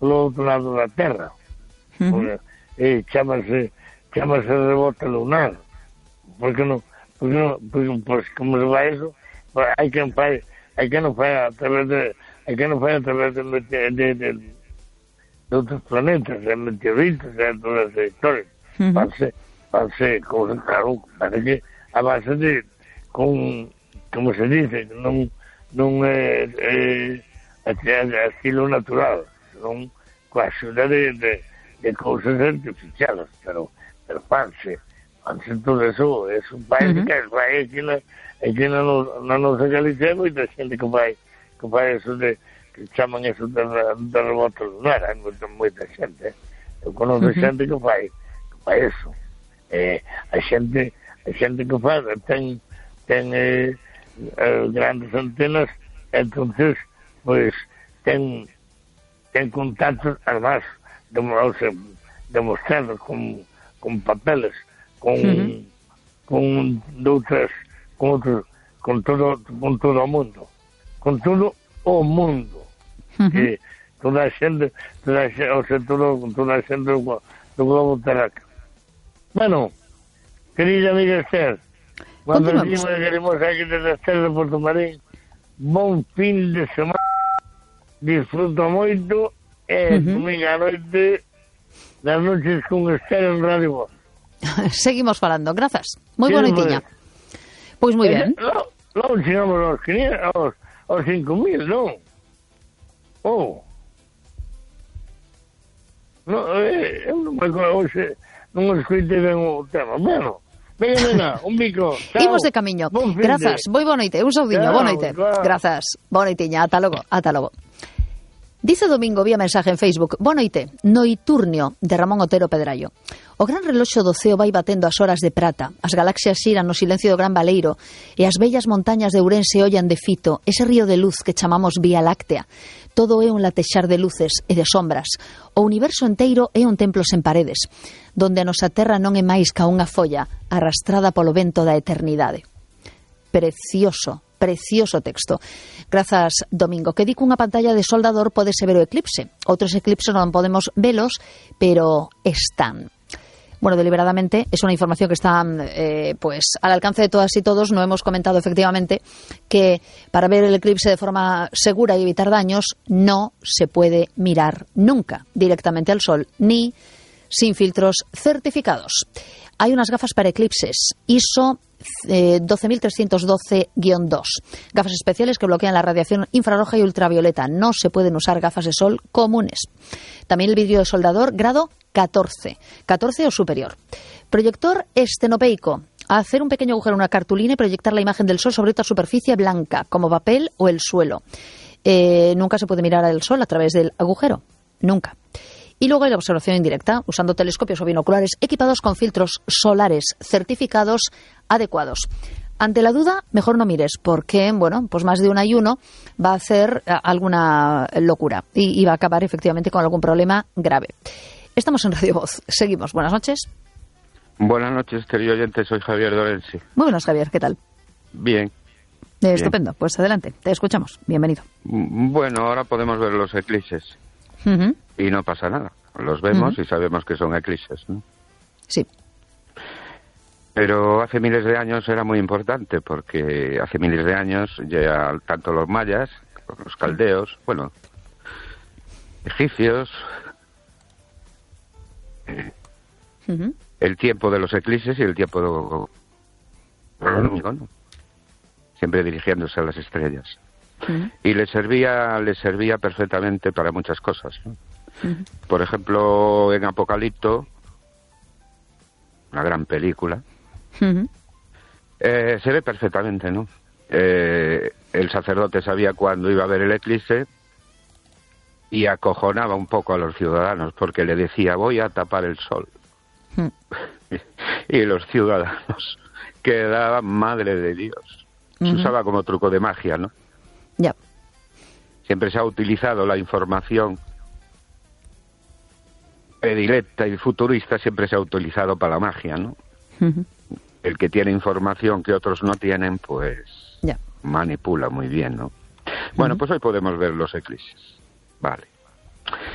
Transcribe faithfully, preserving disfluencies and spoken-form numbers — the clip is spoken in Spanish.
polo outro lado da Terra. Uh-huh. E chamase, chamase rebote lunar. Porque non, porque non, porque, pues, como se vai eso, hai quen fai, hai quen non fai a través de, hai quen non fai a través de, de, de, de, de outros planetas, de meteoritos, de todas as historias. Uh-huh. Parece, parece, como, claro, parece que a base de, con, como se dice, non, non é, é, é, é estilo natural, non coa axuda de, de, de cousas artificiales, pero, pero fanse, fanse todo eso, é un país uh-huh. que vai aquí na, aquí na, na nosa Galicia, moita xente que vai, que vai eso de, que chaman eso de, de rebote lunar, hai moita, moita xente, eu conozco uh-huh. xente que vai, que vai eso, eh, a xente, a xente que faz, ten, ten eh, eh, grandes antenas, entonces, pues, ten, ten contactos, además, demostrados con, con papeles, con, uh-huh. con outras, con outros, con todo, con todo o mundo, con todo o mundo, uh-huh. que toda a xente, toda a xente, o sea, todo, toda a xente do, do globo terráqueo. Bueno, querida amiga Esther, cuando decimos que queremos aquí desde Esther de Porto Marín, bon fin de semana, disfruto moito, e uh-huh. domingo a noite das noches con Esther en Radio Voz. Seguimos falando, grazas. Moi boa noitiña. Pois moi ben. Non, non chegamos aos quinientos, aos, aos cinco mil, non? Oh. No, eh, eu non me hoxe non escoitei ben o tema. Bueno, venga, nena, un bico. Imos de camiño. Grazas, moi boa noite. Un saudiño, boa noite. Grazas. Boa noitiña, ata logo, ata logo. Dice Domingo vía mensaje en Facebook: boa noite, Noiturnio, de Ramón Otero Pedrallo. O gran reloxo do ceo vai batendo as horas de prata, as galaxias xiran no silencio do gran baleiro e as bellas montañas de Ourense ollan de fito ese río de luz que chamamos Vía Láctea. Todo é un latexar de luces e de sombras. O universo enteiro é un templo sen paredes, donde a nosa terra non é máis ca unha folla arrastrada polo vento da eternidade. Precioso. Precioso texto. Grazas, Domingo. Que di cunha pantalla de soldador podese ver o eclipse. Outros eclipses non podemos velos, pero están. Bueno, deliberadamente es una información que está eh, pues al alcance de todas y todos. No hemos comentado efectivamente que para ver el eclipse de forma segura y evitar daños no se puede mirar nunca directamente al sol ni sin filtros certificados. Hay unas gafas para eclipses I S O eh, doce mil trescientos doce guión dos. Gafas especiales que bloquean la radiación infrarroja y ultravioleta. No se pueden usar gafas de sol comunes. También el vidrio de soldador grado catorce. catorce o superior. Proyector estenopeico. Hacer un pequeño agujero en una cartulina y proyectar la imagen del sol sobre otra superficie blanca, como papel o el suelo. Eh, nunca se puede mirar al sol a través del agujero. Nunca. Y luego hay la observación indirecta, usando telescopios o binoculares equipados con filtros solares certificados adecuados. Ante la duda, mejor no mires, porque, bueno, pues más de uno y uno va a hacer alguna locura y, y va a acabar efectivamente con algún problema grave. Estamos en Radio Voz. Seguimos. Buenas noches. Buenas noches, querido oyente. Soy Javier Dorense. Muy buenos, Javier. ¿Qué tal? Bien. Eh, estupendo. Bien. Pues adelante. Te escuchamos. Bienvenido. Bueno, ahora podemos ver los eclipses. Uh-huh. Y no pasa nada. Los vemos uh-huh. y sabemos que son eclipses, ¿no? Sí. Pero hace miles de años era muy importante, porque hace miles de años ya tanto los mayas, los caldeos, bueno, egipcios, uh-huh. el tiempo de los eclipses y el tiempo astronómico, ¿no? Siempre dirigiéndose a las estrellas. Uh-huh. Y les servía, les servía perfectamente para muchas cosas, ¿no? Uh-huh. Por ejemplo, en Apocalipto, una gran película, uh-huh. eh, se ve perfectamente, ¿no? Eh, el sacerdote sabía cuándo iba a haber el eclipse y acojonaba un poco a los ciudadanos porque le decía: voy a tapar el sol. Uh-huh. Y los ciudadanos quedaban, madre de Dios. Uh-huh. Se usaba como truco de magia, ¿no? Ya. Siempre se ha utilizado la información predilecta y futurista, siempre se ha utilizado para la magia, ¿no? Uh-huh. El que tiene información que otros no tienen, pues ya. manipula muy bien, ¿no? Bueno, uh-huh. pues hoy podemos ver los eclipses. Vale.